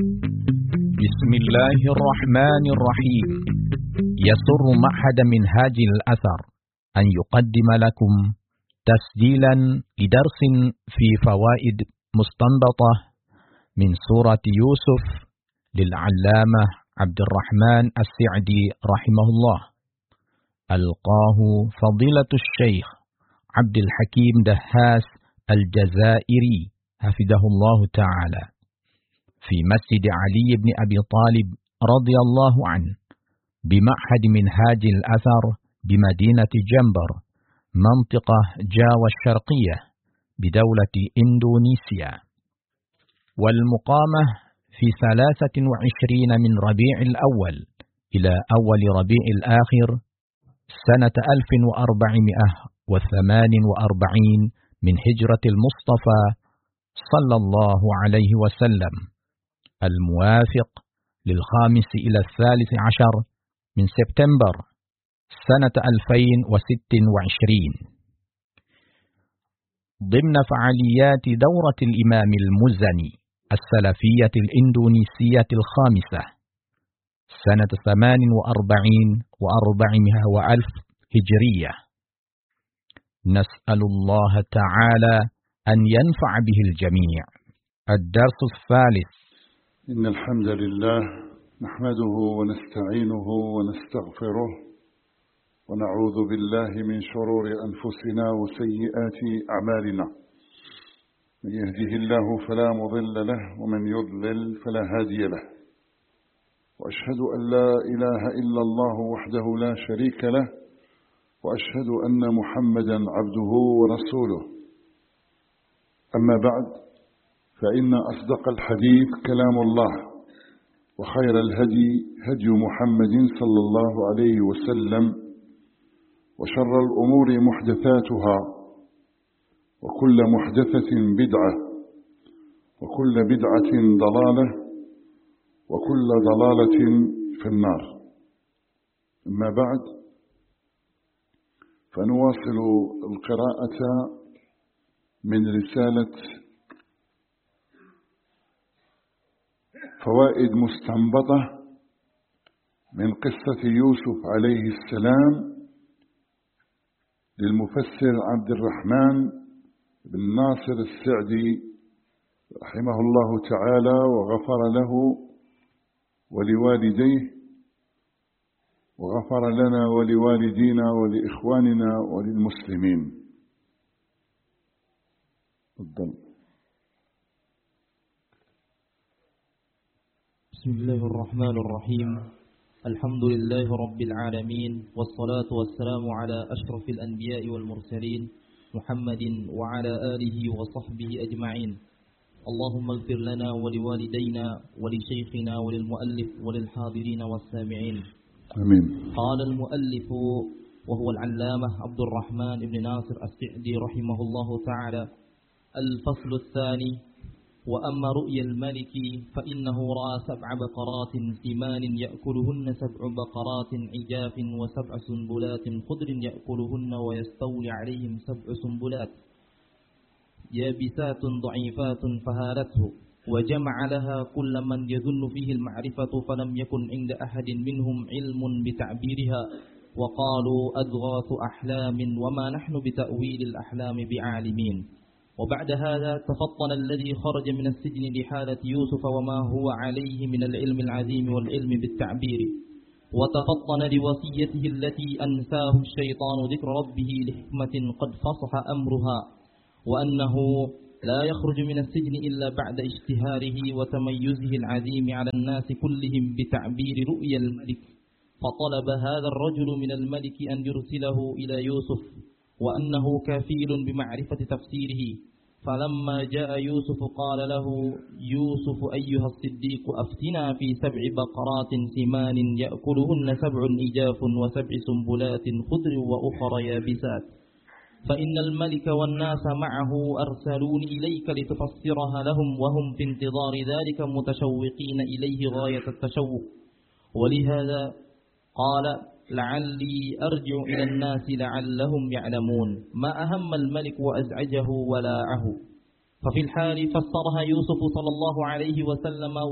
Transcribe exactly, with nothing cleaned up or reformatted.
بسم الله الرحمن الرحيم. يسر معهد منهاج الأثر أن يقدم لكم تسجيلا لدرس في فوائد مستنبطة من سورة يوسف للعلامة عبد الرحمن السعدي رحمه الله. ألقاه فضيلة الشيخ عبد الحكيم دهاس الجزائري حفظه الله تعالى في مسجد علي بن أبي طالب رضي الله عنه بمعهد منهاج الأثر بمدينة جنبر منطقة جاوة الشرقية بدولة إندونيسيا، والمقامة في ثلاثة وعشرين من ربيع الأول إلى أول ربيع الآخر سنة ألف وأربعمائة وثمان وأربعين من هجرة المصطفى صلى الله عليه وسلم، الموافق للخامس إلى الثالث عشر من سبتمبر سنة ألفين وست وعشرين، ضمن فعاليات دورة الإمام المزني السلفية الإندونيسية الخامسة سنة ثمان وأربعين وأربعمائة وألف هجرية. نسأل الله تعالى أن ينفع به الجميع. الدرس الثالث. إن الحمد لله نحمده ونستعينه ونستغفره ونعوذ بالله من شرور أنفسنا وسيئات أعمالنا، من يهده الله فلا مضل له ومن يضلل فلا هادي له، وأشهد أن لا إله إلا الله وحده لا شريك له، وأشهد أن محمدا عبده ورسوله. أما بعد، فإن أصدق الحديث كلام الله، وخير الهدي هدي محمد صلى الله عليه وسلم، وشر الأمور محدثاتها، وكل محدثة بدعة، وكل بدعة ضلالة، وكل ضلالة في النار. أما بعد، فنواصل القراءة من رسالة فوائد مستنبطة من قصة يوسف عليه السلام للمفسر عبد الرحمن بن ناصر السعدي رحمه الله تعالى وغفر له ولوالديه، وغفر لنا ولوالدينا ولإخواننا وللمسلمين. تفضل. بسم الله الرحمن الرحيم. الحمد لله رب العالمين، والصلاة والسلام على أشرف الأنبياء والمرسلين محمد وعلى آله وصحبه أجمعين. اللهم اغفر لنا ولوالدينا ولشيخنا وللمؤلف وللحاضرين والسامعين. آمين. قال المؤلف وهو العلامة عبد الرحمن بن ناصر السعدي رحمه الله تعالى: الفصل الثاني. وأما رؤيا الملك فإنه رأى سبع بقرات سمان يأكلهن سبع بقرات عجاف وسبع سنبلات خضر يأكلهن ويستولي عليهم سبع سنبلات يابسات ضعيفات فهالته، وجمع لها كل من يظن فيه المعرفة، فلم يكن عند أحد منهم علم بتعبيرها، وقالوا أضغاث أحلام وما نحن بتأويل الأحلام بعالمين. وبعد هذا تفطن الذي خرج من السجن لحالة يوسف وما هو عليه من العلم العظيم والعلم بالتعبير، وتفطن لوصيته التي أنساه الشيطان ذكر ربه لحكمة قد فصح أمرها، وأنه لا يخرج من السجن إلا بعد اشتهاره وتميزه العظيم على الناس كلهم بتعبير رؤيا الملك. فطلب هذا الرجل من الملك أن يرسله إلى يوسف، وأنه كفيل بمعرفة تفسيره. فلما جاء يوسف قال له يوسف: أيها الصديق، أفتنا في سبع بقرات سمان يأكلهن سبع إجاف وسبع سنبلات خضر وأخر يابسات، فإن الملك والناس معه أرسلوني إليك لتفسرها لهم، وهم في انتظار ذلك متشوقين إليه غاية التشوق. ولهذا قال: لعلي أرجع إلى الناس لعلهم يعلمون، ما أهم الملك وأزعجه ولاعه. ففي الحال فسرها يوسف صلى الله عليه وسلم